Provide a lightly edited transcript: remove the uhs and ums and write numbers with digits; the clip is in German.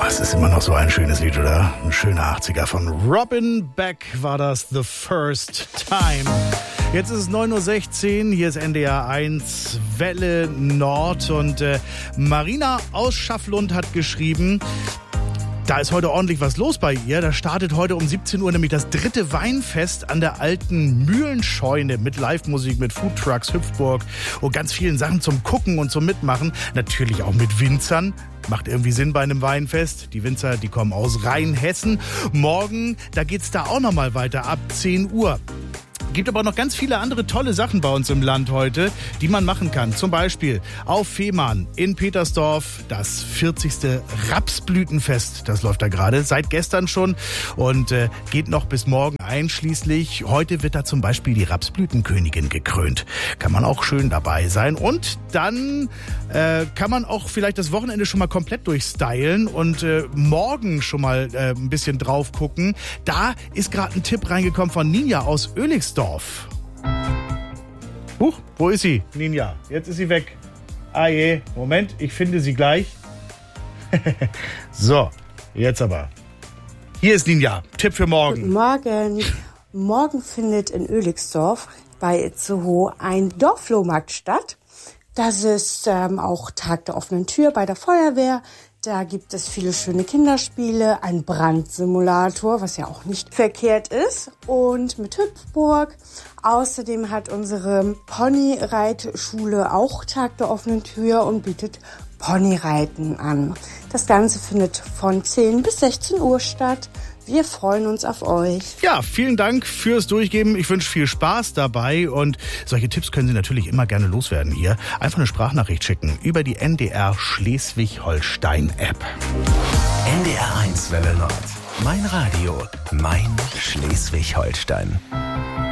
Es ist immer noch so ein schönes Lied, oder? Ein schöner 80er von Robin Beck war das, The First Time. Jetzt ist es 9.16 Uhr, hier ist NDR 1 Welle Nord und Marina aus Schafflund hat geschrieben, da ist heute ordentlich was los bei ihr. Da startet heute um 17 Uhr nämlich das 3. Weinfest an der alten Mühlenscheune mit Live-Musik, mit Foodtrucks, Hüpfburg und ganz vielen Sachen zum Gucken und zum Mitmachen. Natürlich auch mit Winzern. Macht irgendwie Sinn bei einem Weinfest. Die Winzer, die kommen aus Rheinhessen. Morgen, da geht's da auch nochmal weiter ab 10 Uhr. Gibt aber noch ganz viele andere tolle Sachen bei uns im Land heute, die man machen kann. Zum Beispiel auf Fehmarn in Petersdorf das 40. Rapsblütenfest. Das läuft da gerade seit gestern schon und geht noch bis morgen einschließlich. Heute wird da zum Beispiel die Rapsblütenkönigin gekrönt. Kann man auch schön dabei sein. Und dann kann man auch vielleicht das Wochenende schon mal komplett durchstylen und morgen schon mal ein bisschen drauf gucken. Da ist gerade ein Tipp reingekommen von Ninja aus Oelixdorf. Huch, wo ist sie? Ninja, jetzt ist sie weg. Ah je, Moment, ich finde sie gleich. So, jetzt aber. Hier ist Ninja, Tipp für morgen. Guten Morgen. Morgen findet in Oelixdorf bei Itzehoe ein Dorfflohmarkt statt. Das ist auch Tag der offenen Tür bei der Feuerwehr. Da gibt es viele schöne Kinderspiele, ein Brandsimulator, was ja auch nicht verkehrt ist, und mit Hüpfburg. Außerdem hat unsere Ponyreitschule auch Tag der offenen Tür und bietet Ponyreiten an. Das Ganze findet von 10 bis 16 Uhr statt. Wir freuen uns auf euch. Ja, vielen Dank fürs Durchgeben. Ich wünsche viel Spaß dabei und solche Tipps können Sie natürlich immer gerne loswerden hier. Einfach eine Sprachnachricht schicken über die NDR Schleswig-Holstein-App. NDR 1 Welle Nord. Mein Radio, mein Schleswig-Holstein.